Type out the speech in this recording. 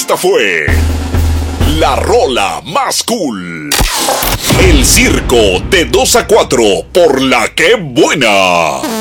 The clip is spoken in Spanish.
Esta fue la rola más cool. El circo de 2 a 4 por La Que Buena.